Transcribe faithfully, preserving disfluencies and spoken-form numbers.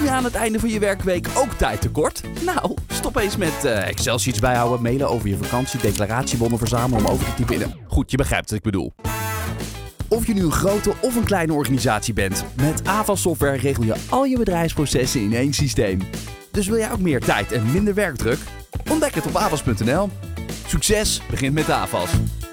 je aan het einde van je werkweek ook tijd tekort? Nou, stop eens met uh, Excel-sheets bijhouden, mailen over je vakantie, declaratiebonnen verzamelen om over te typen in een... Goed, je begrijpt wat ik bedoel. Of je nu een grote of een kleine organisatie bent, met Avas Software regel je al je bedrijfsprocessen in één systeem. Dus wil jij ook meer tijd en minder werkdruk? Ontdek het op avas punt n l. Succes begint met Avas.